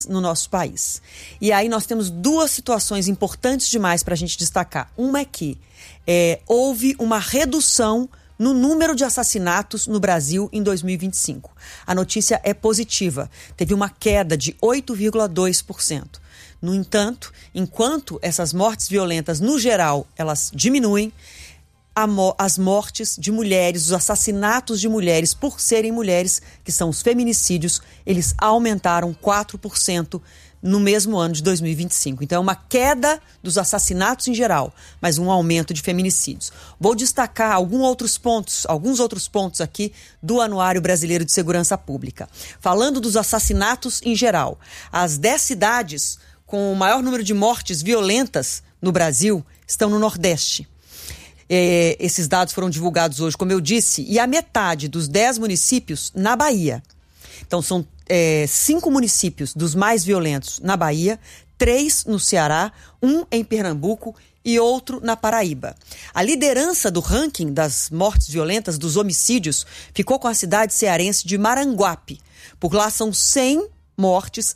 no nosso país. E aí nós temos duas situações importantes demais para a gente destacar. Uma é que houve uma redução no número de assassinatos no Brasil em 2025. A notícia é positiva. Teve uma queda de 8,2%. No entanto, enquanto essas mortes violentas, no geral, elas diminuem, as mortes de mulheres, os assassinatos de mulheres por serem mulheres, que são os feminicídios, eles aumentaram 4% no mesmo ano de 2025. Então é uma queda dos assassinatos em geral, mas um aumento de feminicídios. Vou destacar alguns outros pontos aqui do Anuário Brasileiro de Segurança Pública. Falando dos assassinatos em geral, as 10 cidades com o maior número de mortes violentas no Brasil estão no Nordeste. Esses dados foram divulgados hoje, como eu disse, e a metade dos 10 municípios na Bahia. Então, são 5 municípios dos mais violentos na Bahia, 3 no Ceará, 1 em Pernambuco e outro na Paraíba. A liderança do ranking das mortes violentas, dos homicídios, ficou com a cidade cearense de Maranguape. Por lá são 100 mortes,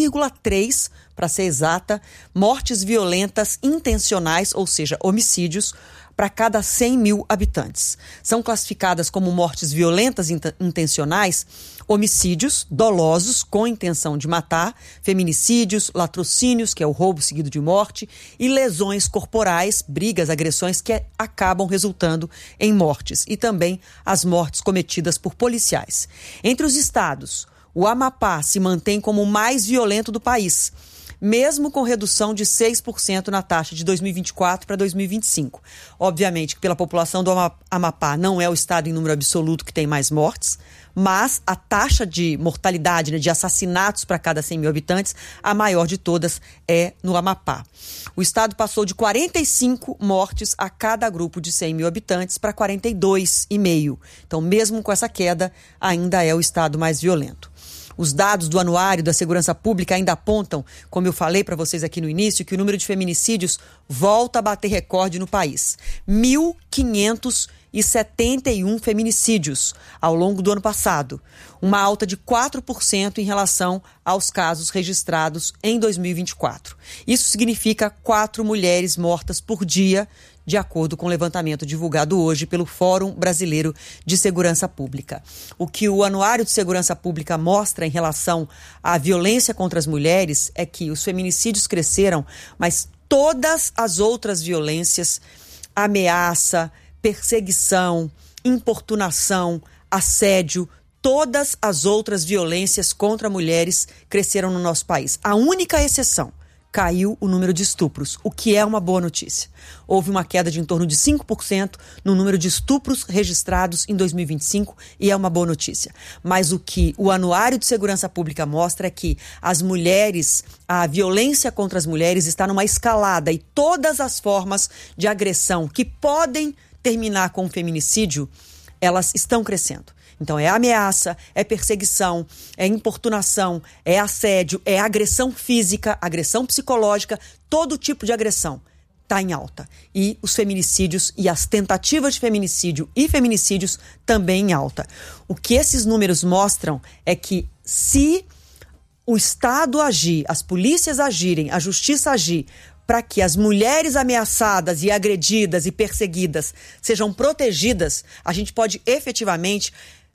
100,3 para ser exata, mortes violentas intencionais, ou seja, homicídios, para cada 100 mil habitantes. São classificadas como mortes violentas intencionais, homicídios dolosos com intenção de matar, feminicídios, latrocínios, que é o roubo seguido de morte, e lesões corporais, brigas, agressões que acabam resultando em mortes, e também as mortes cometidas por policiais. Entre os estados, o Amapá se mantém como o mais violento do país, mesmo com redução de 6% na taxa de 2024 para 2025. Obviamente que pela população do Amapá não é o estado em número absoluto que tem mais mortes, mas a taxa de mortalidade, né, de assassinatos para cada 100 mil habitantes, a maior de todas é no Amapá. O estado passou de 45 mortes a cada grupo de 100 mil habitantes para 42,5. Então, mesmo com essa queda, ainda é o estado mais violento. Os dados do Anuário da Segurança Pública ainda apontam, como eu falei para vocês aqui no início, que o número de feminicídios volta a bater recorde no país. 1.571 feminicídios ao longo do ano passado. Uma alta de 4% em relação aos casos registrados em 2024. Isso significa 4 mulheres mortas por dia, de acordo com o levantamento divulgado hoje pelo Fórum Brasileiro de Segurança Pública. O que o Anuário de Segurança Pública mostra em relação à violência contra as mulheres é que os feminicídios cresceram, mas todas as outras violências, ameaça, perseguição, importunação, assédio, todas as outras violências contra mulheres cresceram no nosso país. A única exceção, caiu o número de estupros, o que é uma boa notícia. Houve uma queda de em torno de 5% no número de estupros registrados em 2025 e é uma boa notícia. Mas o que o Anuário de Segurança Pública mostra é que as mulheres, a violência contra as mulheres está numa escalada e todas as formas de agressão que podem terminar com o feminicídio, elas estão crescendo. Então é ameaça, é perseguição, é importunação, é assédio, é agressão física, agressão psicológica, todo tipo de agressão está em alta. E os feminicídios e as tentativas de feminicídio e feminicídios também em alta. O que esses números mostram é que se o Estado agir, as polícias agirem, a justiça agir, para que as mulheres ameaçadas e agredidas e perseguidas sejam protegidas, a gente pode efetivamente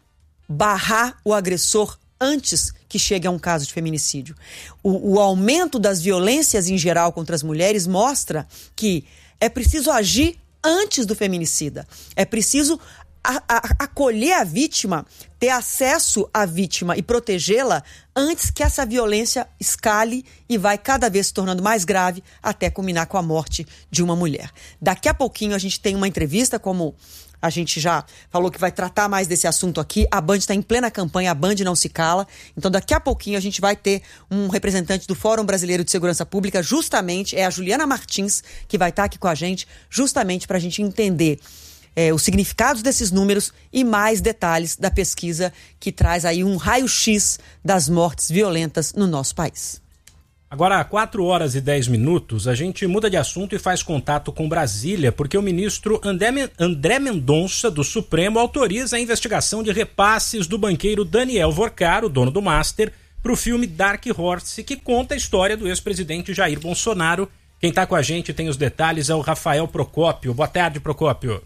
barrar o agressor antes que chegue a um caso de feminicídio. O aumento das violências em geral contra as mulheres mostra que é preciso agir antes do feminicida. É preciso acolher a vítima, ter acesso à vítima e protegê-la antes que essa violência escale e vai cada vez se tornando mais grave até culminar com a morte de uma mulher. Daqui a pouquinho a gente tem uma entrevista, como a gente já falou que vai tratar mais desse assunto aqui. A Band está em plena campanha, a Band não se cala. Então daqui a pouquinho a gente vai ter um representante do Fórum Brasileiro de Segurança Pública, justamente, é a Juliana Martins, que vai estar aqui com a gente, justamente para a gente entender os significados desses números e mais detalhes da pesquisa que traz aí um raio-x das mortes violentas no nosso país. Agora, 4h10, a gente muda de assunto e faz contato com Brasília, porque o ministro André Mendonça, do Supremo, autoriza a investigação de repasses do banqueiro Daniel Vorcaro, dono do Master, para o filme Dark Horse, que conta a história do ex-presidente Jair Bolsonaro. Quem está com a gente tem os detalhes é o Rafael Procópio. Boa tarde, Procópio.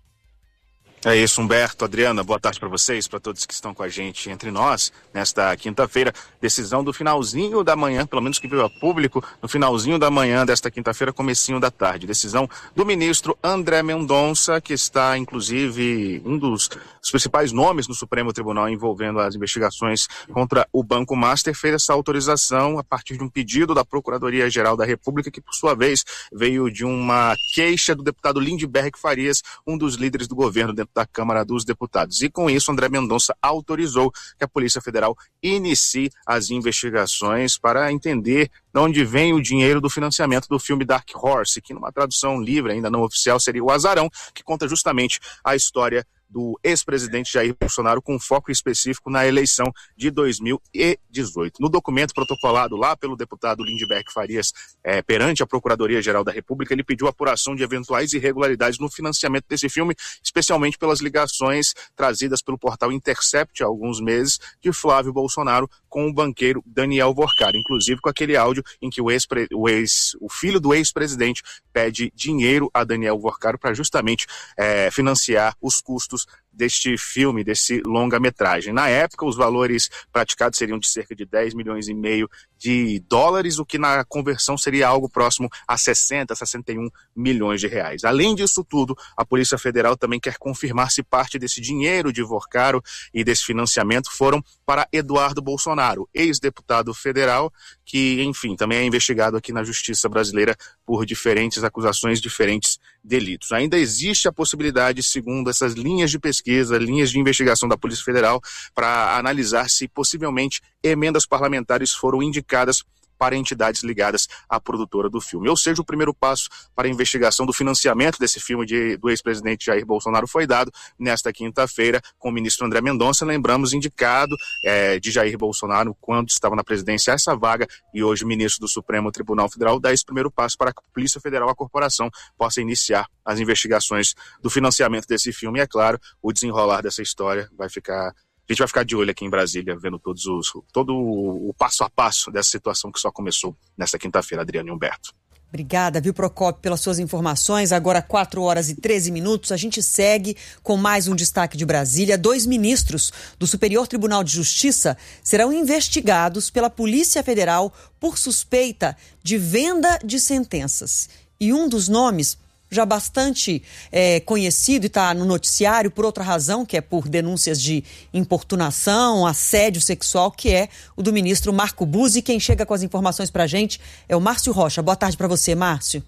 É isso, Humberto, Adriana, boa tarde para vocês, para todos que estão com a gente entre nós nesta quinta-feira. Decisão do finalzinho da manhã, pelo menos que veio a público, no finalzinho da manhã desta quinta-feira, comecinho da tarde. Decisão do ministro André Mendonça, que está, inclusive, um dos principais nomes no Supremo Tribunal envolvendo as investigações contra o Banco Master, fez essa autorização a partir de um pedido da Procuradoria-Geral da República, que, por sua vez, veio de uma queixa do deputado Lindbergh Farias, um dos líderes do governo dentro da Câmara dos Deputados. E com isso, André Mendonça autorizou que a Polícia Federal inicie as investigações para entender de onde vem o dinheiro do financiamento do filme Dark Horse, que numa tradução livre, ainda não oficial, seria O Azarão, que conta justamente a história do ex-presidente Jair Bolsonaro, com foco específico na eleição de 2018. No documento protocolado lá pelo deputado Lindbergh Farias perante a Procuradoria-Geral da República, ele pediu apuração de eventuais irregularidades no financiamento desse filme, especialmente pelas ligações trazidas pelo portal Intercept há alguns meses de Flávio Bolsonaro com o banqueiro Daniel Vorcari, inclusive com aquele áudio em que o filho do ex-presidente pede dinheiro a Daniel Vorcari para justamente financiar os custos deste filme, desse longa-metragem. Na época, os valores praticados seriam de cerca de 10 milhões e meio de dólares, o que na conversão seria algo próximo a 61 milhões de reais. Além disso tudo, a Polícia Federal também quer confirmar se parte desse dinheiro de Vorcaro e desse financiamento foram para Eduardo Bolsonaro, ex-deputado federal, que, enfim, também é investigado aqui na Justiça Brasileira por diferentes acusações, diferentes delitos. Ainda existe a possibilidade, segundo essas linhas de pesquisa, linhas de investigação da Polícia Federal, para analisar se possivelmente emendas parlamentares foram indicadas para entidades ligadas à produtora do filme. Ou seja, o primeiro passo para a investigação do financiamento desse filme do ex-presidente Jair Bolsonaro foi dado nesta quinta-feira com o ministro André Mendonça, lembramos, indicado de Jair Bolsonaro quando estava na presidência essa vaga e hoje ministro do Supremo Tribunal Federal, dá esse primeiro passo para que a Polícia Federal, a corporação, possa iniciar as investigações do financiamento desse filme. E, é claro, o desenrolar dessa história a gente vai ficar de olho aqui em Brasília, vendo todo o passo a passo dessa situação que só começou nesta quinta-feira, Adriana e Humberto. Obrigada, viu, Procópio, pelas suas informações. Agora, 4 horas e 13 minutos, a gente segue com mais um destaque de Brasília. 2 ministros do Superior Tribunal de Justiça serão investigados pela Polícia Federal por suspeita de venda de sentenças. E um dos nomes já bastante conhecido e está no noticiário por outra razão, que é por denúncias de importunação, assédio sexual, que é o do ministro Marco Buzzi. Quem chega com as informações para a gente é o Márcio Rocha. Boa tarde para você, Márcio.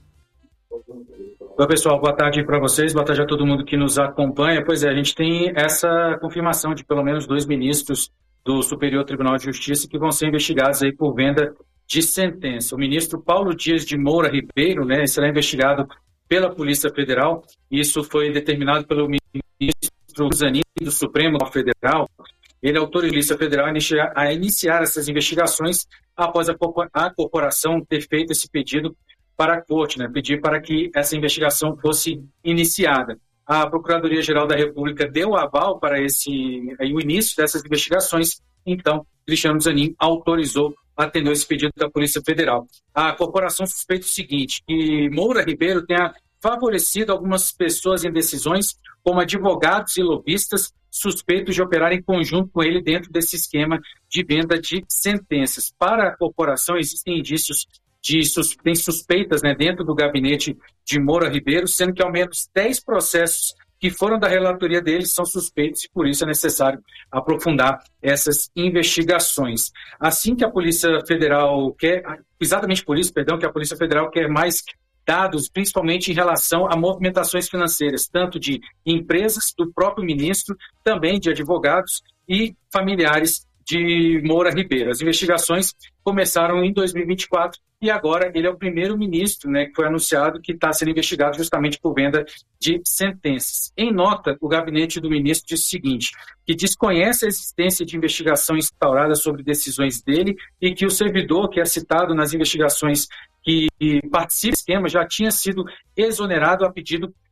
Oi, pessoal, boa tarde para vocês, boa tarde a todo mundo que nos acompanha. Pois é, a gente tem essa confirmação de pelo menos 2 ministros do Superior Tribunal de Justiça que vão ser investigados aí por venda de sentença. O ministro Paulo Dias de Moura Ribeiro, será investigado pela Polícia Federal. Isso foi determinado pelo ministro Zanin do Supremo Federal. Ele autorizou a Polícia Federal a iniciar essas investigações após a corporação ter feito esse pedido para a Corte, pedir para que essa investigação fosse iniciada. A Procuradoria-Geral da República deu aval para o início dessas investigações, então Cristiano Zanin autorizou, atendeu esse pedido da Polícia Federal. A corporação suspeita o seguinte, que Moura Ribeiro tenha favorecido algumas pessoas em decisões, como advogados e lobistas, suspeitos de operar em conjunto com ele dentro desse esquema de venda de sentenças. Para a corporação, existem indícios tem suspeitas dentro do gabinete de Moura Ribeiro, sendo que ao menos 10 processos que foram da relatoria dele são suspeitos e por isso é necessário aprofundar essas investigações. Assim que a Polícia Federal quer, exatamente por isso, que a Polícia Federal quer mais dados, principalmente em relação a movimentações financeiras, tanto de empresas, do próprio ministro, também de advogados e familiares de Moura Ribeiro. As investigações começaram em 2024 e agora ele é o primeiro ministro que foi anunciado que está sendo investigado justamente por venda de sentenças. Em nota, o gabinete do ministro diz o seguinte, que desconhece a existência de investigação instaurada sobre decisões dele e que o servidor que é citado nas investigações que participa do esquema já tinha sido exonerado a pedido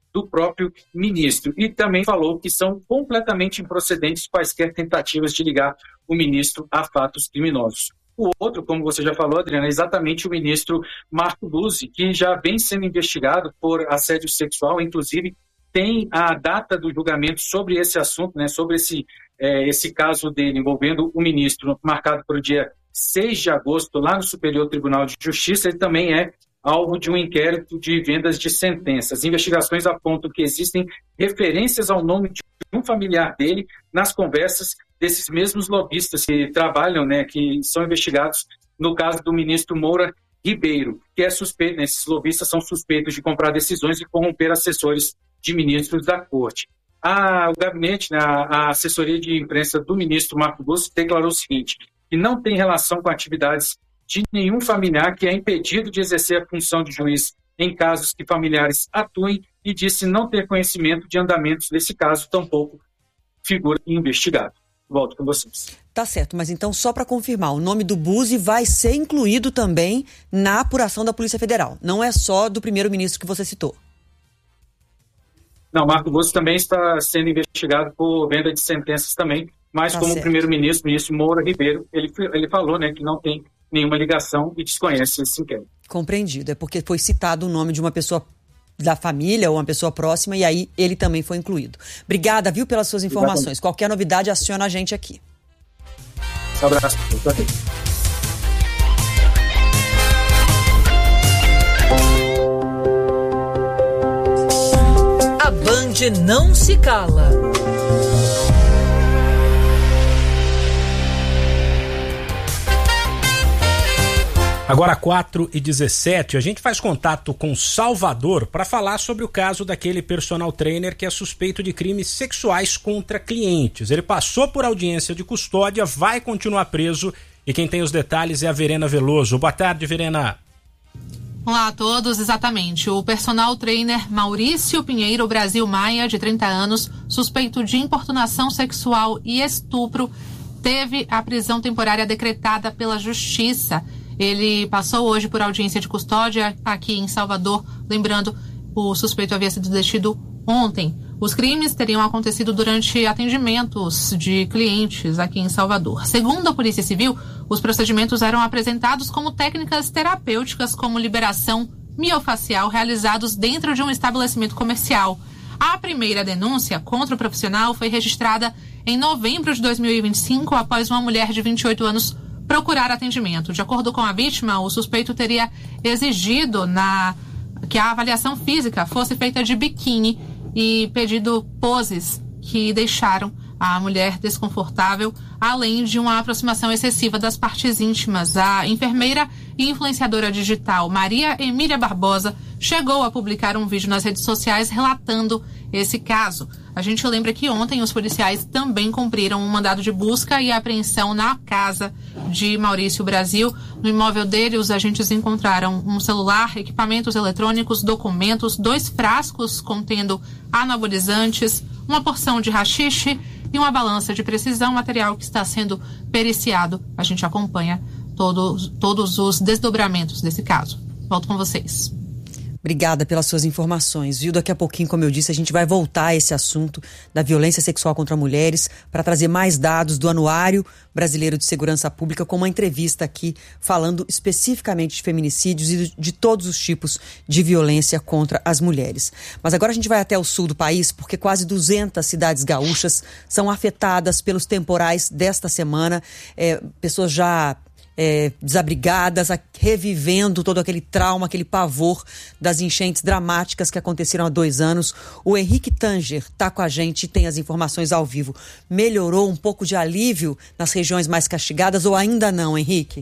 do próprio ministro. E também falou que são completamente improcedentes quaisquer tentativas de ligar o ministro a fatos criminosos. O outro, como você já falou, Adriana, é exatamente o ministro Marco Buzzi, que já vem sendo investigado por assédio sexual, inclusive tem a data do julgamento sobre esse assunto, né, sobre esse caso dele envolvendo o ministro, marcado para o dia 6 de agosto, lá no Superior Tribunal de Justiça. Ele também é alvo de um inquérito de vendas de sentenças. Investigações apontam que existem referências ao nome de um familiar dele nas conversas desses mesmos lobistas que trabalham, né, que são investigados no caso do ministro Moura Ribeiro, que é suspeito, né, esses lobistas são suspeitos de comprar decisões e corromper assessores de ministros da corte. O gabinete, né, a assessoria de imprensa do ministro Marco Buzzi declarou o seguinte, que não tem relação com atividades de nenhum familiar que é impedido de exercer a função de juiz em casos que familiares atuem, e disse não ter conhecimento de andamentos desse caso, tampouco figura investigado. Volto com vocês. Tá certo, mas então só para confirmar, o nome do Buzzi vai ser incluído também na apuração da Polícia Federal, não é só do primeiro-ministro que você citou. Não, Marco Buzzi também está sendo investigado por venda de sentenças também, mas como o primeiro-ministro, o ministro Moura Ribeiro, ele falou, né, que não tem nenhuma ligação e desconhece esse inquérito. Compreendido, é porque foi citado o nome de uma pessoa da família ou uma pessoa próxima e aí ele também foi incluído. Obrigada, viu, pelas suas informações. Exatamente. Qualquer novidade, aciona a gente aqui. Um abraço. A Band não se cala. Agora 4h17, a gente faz contato com Salvador para falar sobre o caso daquele personal trainer que é suspeito de crimes sexuais contra clientes. Ele passou por audiência de custódia, vai continuar preso e quem tem os detalhes é a Verena Veloso. Boa tarde, Verena. Olá a todos, exatamente. O personal trainer Maurício Pinheiro Brasil Maia, de 30 anos, suspeito de importunação sexual e estupro, teve a prisão temporária decretada pela Justiça. Ele passou hoje por audiência de custódia aqui em Salvador. Lembrando, o suspeito havia sido detido ontem. Os crimes teriam acontecido durante atendimentos de clientes aqui em Salvador. Segundo a Polícia Civil, os procedimentos eram apresentados como técnicas terapêuticas, como liberação miofacial, realizados dentro de um estabelecimento comercial. A primeira denúncia contra o profissional foi registrada em novembro de 2025, após uma mulher de 28 anos procurar atendimento. De acordo com a vítima, o suspeito teria exigido que a avaliação física fosse feita de biquíni e pedido poses que deixaram a mulher desconfortável, além de uma aproximação excessiva das partes íntimas. A enfermeira e influenciadora digital Maria Emília Barbosa chegou a publicar um vídeo nas redes sociais relatando esse caso. A gente lembra que ontem os policiais também cumpriram um mandado de busca e apreensão na casa de Maurício Brasil. No imóvel dele, os agentes encontraram um celular, equipamentos eletrônicos, documentos, 2 frascos contendo anabolizantes, uma porção de haxixe e uma balança de precisão, material que está sendo periciado. A gente acompanha todos os desdobramentos desse caso. Volto com vocês. Obrigada pelas suas informações, viu? Daqui a pouquinho, como eu disse, a gente vai voltar a esse assunto da violência sexual contra mulheres para trazer mais dados do Anuário Brasileiro de Segurança Pública, com uma entrevista aqui falando especificamente de feminicídios e de todos os tipos de violência contra as mulheres. Mas agora a gente vai até o sul do país, porque quase 200 cidades gaúchas são afetadas pelos temporais desta semana. Pessoas já desabrigadas, revivendo todo aquele trauma, aquele pavor das enchentes dramáticas que aconteceram há 2 anos. O Henrique Tanger está com a gente e tem as informações ao vivo. Melhorou um pouco de alívio nas regiões mais castigadas ou ainda não, Henrique?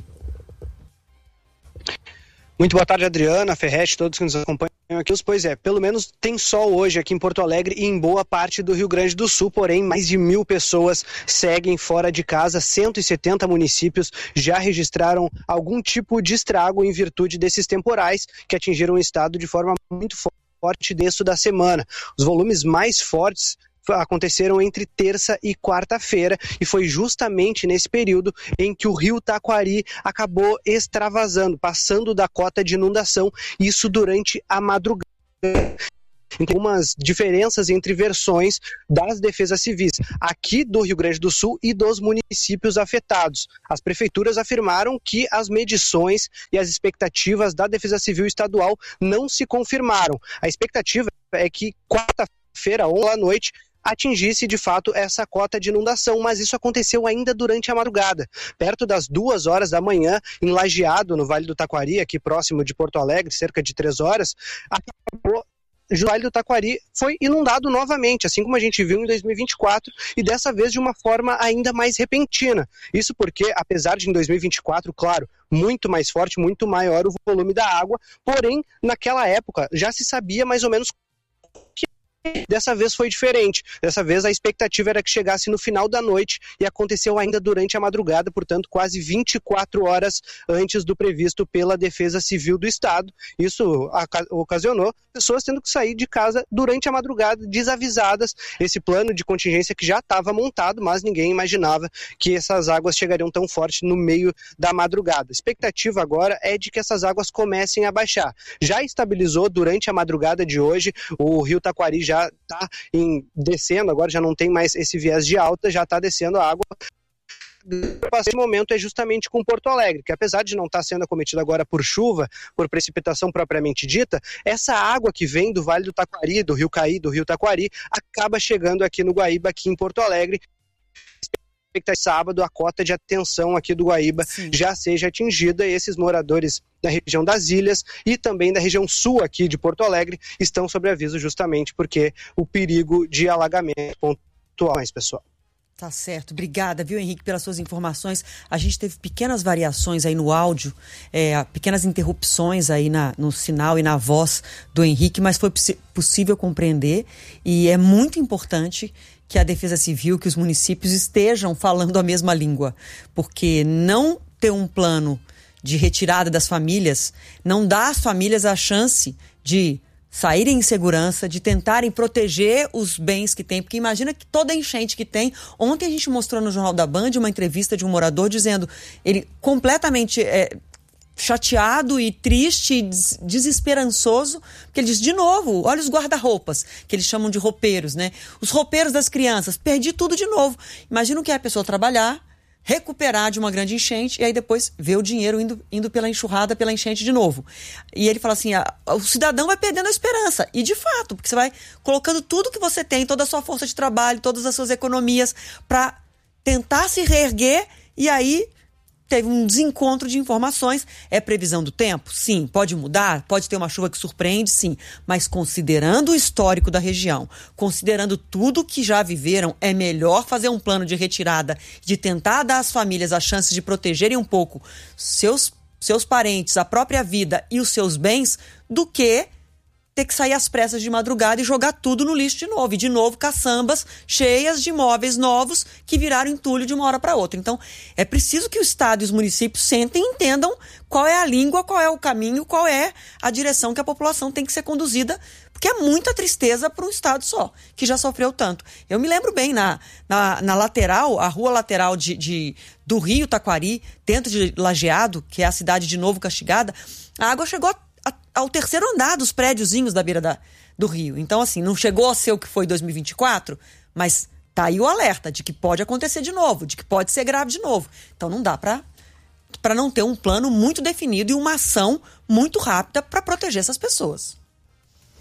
Muito boa tarde, Adriana, Ferretti, todos que nos acompanham aqui. Pois é, pelo menos tem sol hoje aqui em Porto Alegre e em boa parte do Rio Grande do Sul, porém mais de 1.000 pessoas seguem fora de casa. 170 municípios já registraram algum tipo de estrago em virtude desses temporais que atingiram o estado de forma muito forte desde da semana. Os volumes mais fortes aconteceram entre terça e quarta-feira e foi justamente nesse período em que o rio Taquari acabou extravasando, passando da cota de inundação, isso durante a madrugada. Então, algumas diferenças entre versões das defesas civis aqui do Rio Grande do Sul e dos municípios afetados. As prefeituras afirmaram que as medições e as expectativas da Defesa Civil Estadual não se confirmaram. A expectativa é que quarta-feira ou à noite atingisse de fato essa cota de inundação, mas isso aconteceu ainda durante a madrugada. Perto das 2 horas da manhã, em Lajeado, no Vale do Taquari, aqui próximo de Porto Alegre, cerca de 3 horas, o Vale do Taquari foi inundado novamente, assim como a gente viu em 2024, e dessa vez de uma forma ainda mais repentina. Isso porque, apesar de em 2024, claro, muito mais forte, muito maior o volume da água, porém, naquela época já se sabia mais ou menos que dessa vez foi diferente. Dessa vez a expectativa era que chegasse no final da noite e aconteceu ainda durante a madrugada, portanto quase 24 horas antes do previsto pela Defesa Civil do Estado. Isso ocasionou pessoas tendo que sair de casa durante a madrugada, desavisadas. Esse plano de contingência que já estava montado, mas ninguém imaginava que essas águas chegariam tão forte no meio da madrugada. A expectativa agora é de que essas águas comecem a baixar. Já estabilizou durante a madrugada de hoje, o Rio Taquari já está descendo, agora já não tem mais esse viés de alta, já está descendo a água. Esse momento é justamente com Porto Alegre, que apesar de não estar sendo acometido agora por chuva, por precipitação propriamente dita, essa água que vem do Vale do Taquari, do Rio Caí, do Rio Taquari, acaba chegando aqui no Guaíba, aqui em Porto Alegre. Sábado a cota de atenção aqui do Guaíba já seja atingida, e esses moradores da região das ilhas e também da região sul aqui de Porto Alegre estão sob aviso justamente porque o perigo de alagamento pontual, pessoal. Tá certo, obrigada, viu, Henrique, pelas suas informações. A gente teve pequenas variações aí no áudio, pequenas interrupções aí no sinal e na voz do Henrique, mas foi possível compreender, e é muito importante que a Defesa Civil, que os municípios estejam falando a mesma língua, porque não ter um plano de retirada das famílias não dá às famílias a chance de saírem em segurança, de tentarem proteger os bens que tem, porque imagina que toda a enchente que tem. Ontem a gente mostrou no Jornal da Band uma entrevista de um morador dizendo, ele completamente chateado e triste e desesperançoso, porque ele diz, de novo, olha os guarda-roupas, que eles chamam de roupeiros, né? Os roupeiros das crianças, perdi tudo de novo. Imagina o que é a pessoa trabalhar, recuperar de uma grande enchente e aí depois ver o dinheiro indo pela enxurrada, pela enchente de novo. E ele fala assim, o cidadão vai perdendo a esperança. E de fato, porque você vai colocando tudo que você tem, toda a sua força de trabalho, todas as suas economias para tentar se reerguer, e aí teve um desencontro de informações. É previsão do tempo? Sim. Pode mudar? Pode ter uma chuva que surpreende? Sim. Mas considerando o histórico da região, considerando tudo que já viveram, é melhor fazer um plano de retirada, de tentar dar às famílias a chance de protegerem um pouco seus parentes, a própria vida e os seus bens, do que ter que sair às pressas de madrugada e jogar tudo no lixo de novo. E de novo caçambas cheias de imóveis novos que viraram entulho de uma hora para outra. Então, é preciso que o Estado e os municípios sentem e entendam qual é a língua, qual é o caminho, qual é a direção que a população tem que ser conduzida, porque é muita tristeza para um Estado só, que já sofreu tanto. Eu me lembro bem, na lateral, a rua lateral do Rio Taquari, dentro de Lajeado, que é a cidade de Novo Castigada, a água chegou ao terceiro andar dos prédiozinhos da beira do rio. Então, assim, não chegou a ser o que foi 2024, mas tá aí o alerta de que pode acontecer de novo, de que pode ser grave de novo. Então, não dá para não ter um plano muito definido e uma ação muito rápida para proteger essas pessoas.